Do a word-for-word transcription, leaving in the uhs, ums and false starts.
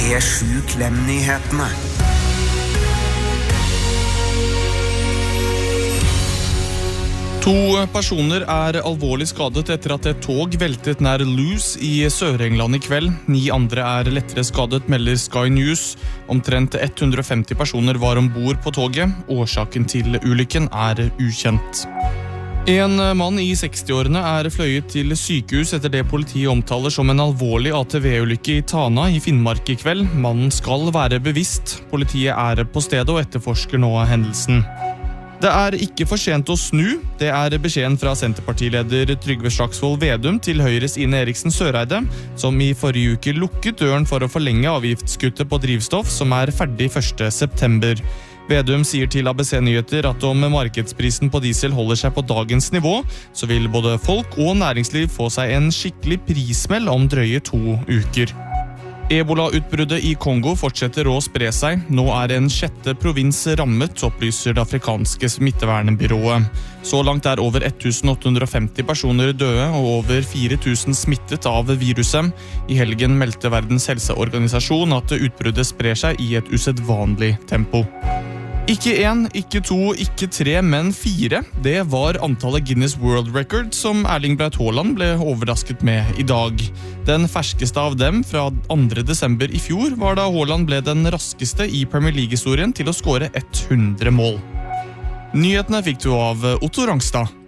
P sju Klem-nyhetene. To personer er alvorlig skadet etter at et tog veltet nær Lewes i Sør-England i kveld. Ni andre er lettere skadet, melder Sky News. Omtrent hundre og femti personer var ombord på toget. Årsaken til ulykken er ukjent. En mann i sekstiårene er fløyet til sykehus etter det politiet omtaler som en alvorlig A T V-ulykke i Tana i Finnmark i kveld. Mannen skal være bevisst. Politiet er på stedet og etterforsker nå hendelsen. Det er ikke for sent å snu. Det er beskjeden fra Senterpartileder Trygve Slagsvold Vedum til Høyres Ine Eriksen Søreide, som i forrige uke lukket døren for å forlenge avgiftskuttet på drivstoff, som er ferdig første september. Vedum sier til A B C Nyheter at om markedsprisen på diesel holder seg på dagens nivå, så vil både folk og næringsliv få seg en skikkelig prismell om drøye to uker. Ebola-utbruddet i Kongo fortsetter å spre seg. Nå er en sjette provins rammet, opplyser det afrikanske smittevernbyrået. Så langt er over åtte hundre og femti personer døde og over fire tusen smittet av viruset. I helgen meldte Verdens helseorganisasjon at utbruddet sprer seg i et usedvanlig tempo. Ikke en, ikke to, ikke tre, men fire. Det var antallet Guinness World Record som Erling Braut Haaland ble overrasket med i dag. Den ferskeste av dem fra andre desember i fjor var da Haaland ble den raskeste i Premier League-historien til å skåre hundre mål. Nyhetene fikk du av Otto Rangstad.